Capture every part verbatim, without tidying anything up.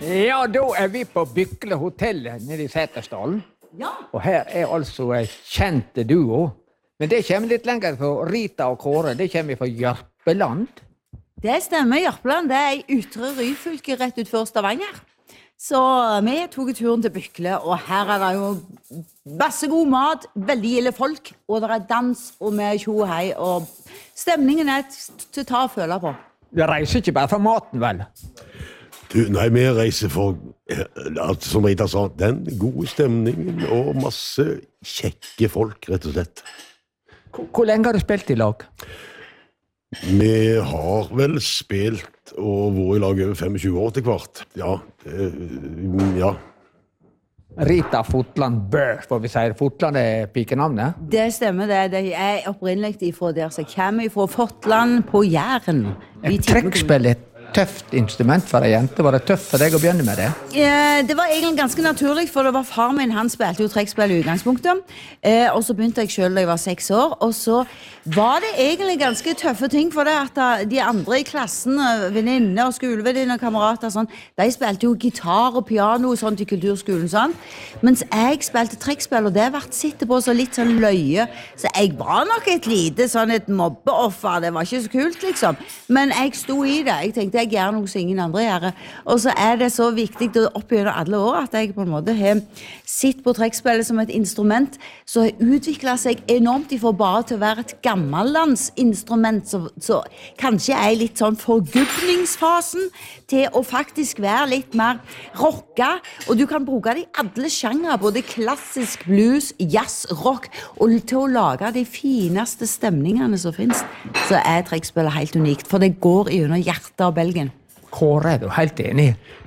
Ja, da er vi på Bykle hotellet nede i Sætersdalen. Ja. Og her er altså en kjente duo. Men det kommer litt lenger fra Rita og Kåre. Det kommer fra Jørpeland. Det stemmer, Jørpeland. Det er i Ytre Ryfylke rett ut for Stavanger. Så vi tok turen til Bykle, og her er det jo masse god mat, veldig gilde folk, og det er dans, og vi er tjo og hei, og stemningen er til å ta og føle på. Vi reiser ikke bare for maten, vel? Du, nei, vi reiser for, som Rita sa, den gode stemningen og masse kjekke folk, rett og slett. Hvor, hvor lenge har du spilt i lag? Vi har vel spilt og vært i lag over femogtjue år til hvert. Ja, det, ja. Rita Fotland Bø, får vi si. Fotland er pikenavnet? Det stemmer det. Det er opprinnelig ifra der, så jeg kommer ifra Fotland på Jæren. Et trekkspill, et tøft instrument for en jente. Var det tøft for deg å begynne med det? Eh, det var egentlig ganske naturlig, for det var far min, han spilte jo trekkspill i utgangspunktet. Eh, og så begynte jeg selv da jeg var seks år, og så var det egentlig ganske tøffe ting for det at de andre i klassen, venninner og skolevenninner og kamerater, sånn, de spilte jo gitar og piano sånn til kulturskolen, sånn. Mens jeg spilte trekkspill, og det har vært sitte på så litt sånn løye, så jeg var nok et lite sånn et mobbeoffer, det var ikke så kult liksom. Men jeg sto i det, jeg tenkte jeg gjør noe som ingen andre gjør. Og så er det så viktig å oppgjøre alle år at jeg på en måte har sitt på trekkspillet som et instrument, så har utviklet seg enormt ifra bare til å være et gammellandsinstrument, så, så kanskje er jeg litt sånn forgubningsfasen til å faktisk være litt mer rocka, og du kan bruke det i alle sjanger, både klassisk blues, jazz, rock, og til å lage de fineste stemningene som finnes, så er trekkspillet helt unikt, for det går i under hjertet av Belgien. Kåre, er du helt enig?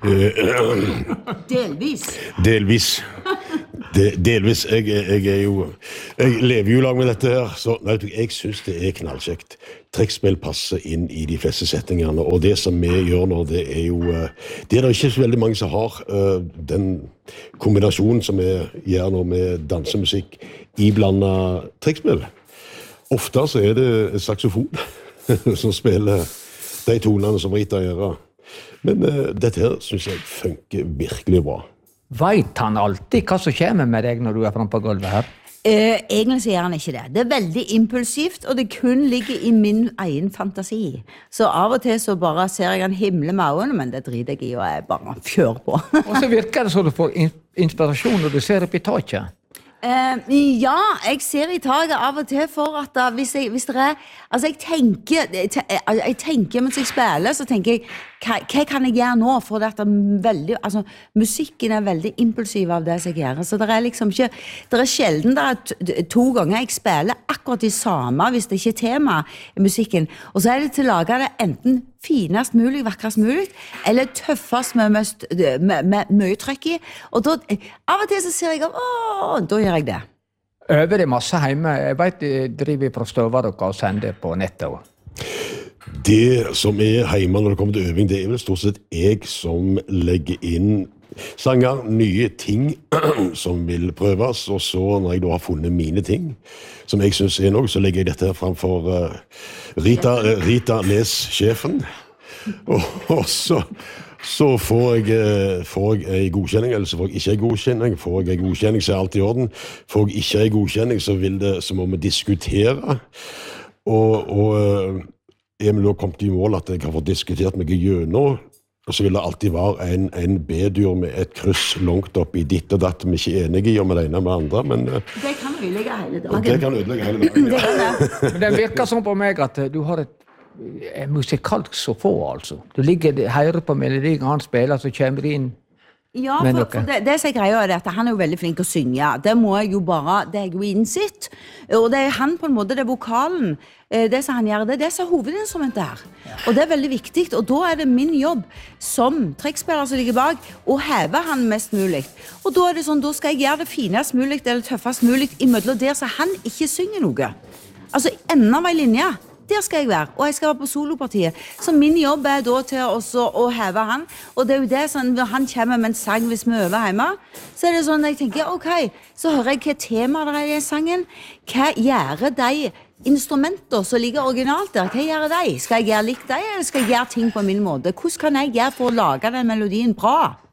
Delvis. Delvis. De, delvis. Jeg, jeg er jo... Jeg lever jo i lag med dette her, så nei, jeg synes det er knallkjekt. Trekkspill passer inn i de fleste settingene, og det som vi gjør nå, det er jo... Det er det ikke så veldig mange som har, den kombinasjonen som vi gjør nå med dansemusikk iblandet trekkspill. Ofte så er det saksofon som spiller de tonene som Rita gjør. Men uh, dette her synes jeg funker virkelig bra. Vet han alltid hva som kommer med deg når du er fremme på gulvet her? Uh, egentlig så gjør han ikke det. Det er veldig impulsivt, og det kun ligger i min egen fantasi. Så av og til så bare ser jeg han himle med øynene, men det driter jeg i, og jeg bare fjør på. Og så virker det så du får inspirasjon når du ser opp i taket. Uh, ja, jeg ser i taget av og til for at da, hvis, jeg, hvis det er, altså jeg tenker, jeg, jeg tenker mens jeg spiller, så tenker jeg, hva, hva kan jeg gjøre nå? For det er veldig, altså musikken er veldig impulsiv av det som jeg gjør, så det er liksom ikke, det er sjelden det er to ganger jeg spiller akkurat de samme, hvis det ikke er tema i musikken, og så er det til å lage det enten finest mulig, vakrest mulig, eller tøffest med, mest, med, med mye trykk i, og da, av og til så ser jeg, åh, da gjør jeg det. Øver det masse hjemme? Jeg vet de driver fra støver dere og sender på nettet også. Det som er hjemme når det kommer til øving, det er vel stort sett jeg som legger inn sanger, nye ting som vil prøves, og så når jeg da har funnet mine ting, som jeg synes er noe, så legger jeg dette her frem for uh, Rita, uh, Rita Les-sjefen, og, og så, så får jeg, får jeg en godkjenning, eller så får jeg ikke en godkjenning, får jeg en godkjenning, så er alt i orden, får jeg ikke en godkjenning, så, vil det, så må vi diskutere, og, og jeg vil da komme til mål at jeg har fått diskutert meg gjennom, og så vil det alltid være en, en B-dur med et kryss langt opp i ditt og datt vi ikke er enige i, og med det ene med det andre, men... Det kan ødelegge hele dagen. Det kan ødelegge hele dagen, ja. Det kan det. Men det virker sånn på meg at du har et, et musikalsk så få, altså. Du ligger, hører på melodien, han spiller, så kommer det inn. Ja, for, for det, det som jeg greier er at han er jo veldig flink å synge. Det må jeg jo bare, det er jo innsitt. Og det er han på en måte, det er vokalen, det som han gjør, det er det som er hovedinstrumentet her. Og det er veldig viktig, og da er det min jobb som trekkspiller som ligger bak, å heve han mest mulig. Og da er det sånn, da skal jeg gjøre det finest mulig, eller tøffest mulig, i mødler der så han ikke synger noe. Altså, enden av en linje. Der skal jeg være, og jeg skal være på solopartiet. Så min jobb er da til også å heve han, og det er jo det sånn, når han kommer med en sang hvis vi øver hjemme, så er det sånn at jeg tenker, ok, så hører jeg hva tema det er i sangen, hva gjør de instrumenter som ligger originalt der, hva gjør de? Skal jeg gjøre likt de, eller skal jeg gjøre ting på min måte? Hvordan kan jeg gjøre for å lage den melodien bra?